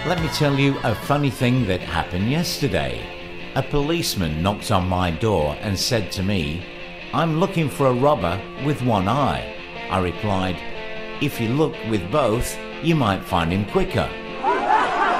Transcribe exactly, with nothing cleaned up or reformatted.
Let me tell you a funny thing that happened yesterday. A policeman knocked on my door and said to me, "I'm looking for a robber with one eye." I replied, "If you look with both, you might find him quicker."